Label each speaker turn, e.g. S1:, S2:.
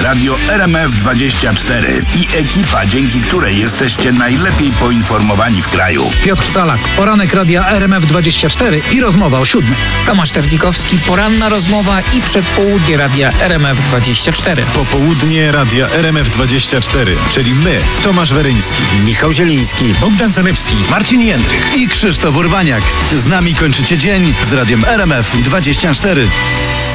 S1: Radio RMF24 i ekipa, dzięki której jesteście najlepiej poinformowani w kraju.
S2: Piotr Salak, poranek Radia RMF24 i rozmowa o 7:00.
S3: Tomasz Terzbikowski, poranna rozmowa i przedpołudnie Radia RMF24.
S4: Popołudnie Radia RMF24, czyli my, Tomasz Weryński,
S5: Michał Zieliński,
S4: Bogdan Zalewski,
S1: Marcin Jędrych
S5: i Krzysztof Urbaniak. Z nami kończycie dzień z Radiem RMF24.